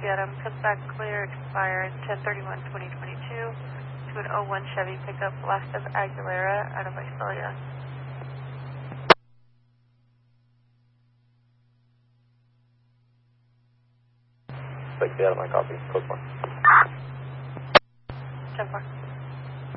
Adam, comes back clear, expired 10/31/2022 to an 01 Chevy pickup west of Aguilera out of Visalia. Take the Adam, I copy. Code 4. 10-4.